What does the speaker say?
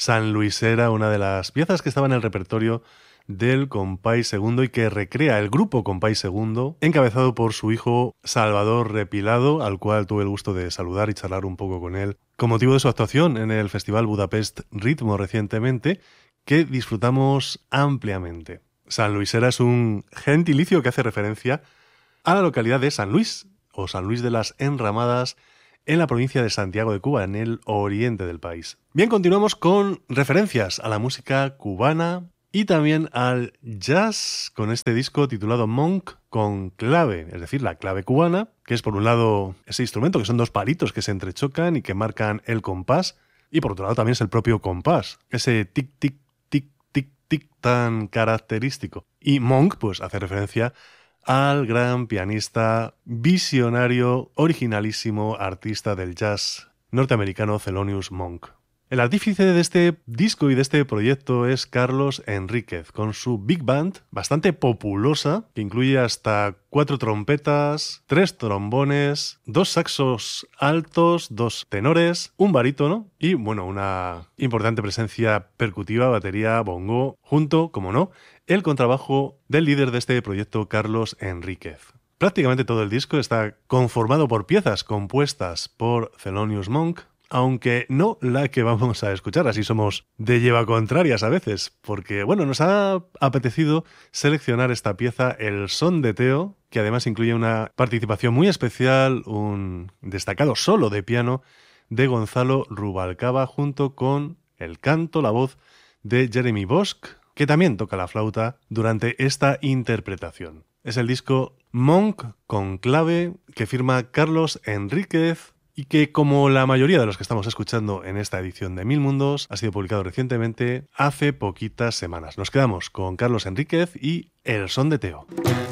Sanluisera, una de las piezas que estaba en el repertorio del Compay Segundo y que recrea el grupo Compay Segundo, encabezado por su hijo Salvador Repilado, al cual tuve el gusto de saludar y charlar un poco con él con motivo de su actuación en el Festival Budapest Ritmo recientemente, que disfrutamos ampliamente. Sanluisera es un gentilicio que hace referencia a la localidad de San Luis, o San Luis de las Enramadas, en la provincia de Santiago de Cuba, en el oriente del país. Bien, continuamos con referencias a la música cubana y también al jazz, con este disco titulado Monk con clave, es decir, la clave cubana, que es por un lado ese instrumento, que son dos palitos que se entrechocan y que marcan el compás, y por otro lado también es el propio compás, ese tic-tic, tic-tic, tic tan característico. Y Monk, pues, hace referencia al gran pianista, visionario, originalísimo artista del jazz norteamericano Thelonious Monk. El artífice de este disco y de este proyecto es Carlos Enríquez, con su big band bastante populosa, que incluye hasta 4 trompetas, 3 trombones, 2 saxos altos, 2 tenores, un barítono y, bueno, una importante presencia percutiva, batería, bongo, junto, como no, el contrabajo del líder de este proyecto, Carlos Enríquez. Prácticamente todo el disco está conformado por piezas compuestas por Thelonious Monk, aunque no la que vamos a escuchar, así somos de lleva contrarias a veces, porque, bueno, nos ha apetecido seleccionar esta pieza, El Son de Teo, que además incluye una participación muy especial, un destacado solo de piano de Gonzalo Rubalcaba, junto con el canto, la voz de Jeremy Bosch, que también toca la flauta durante esta interpretación. Es el disco Monk con clave que firma Carlos Enríquez y que, como la mayoría de los que estamos escuchando en esta edición de Mil Mundos, ha sido publicado recientemente hace poquitas semanas. Nos quedamos con Carlos Enríquez y El Son de Teo.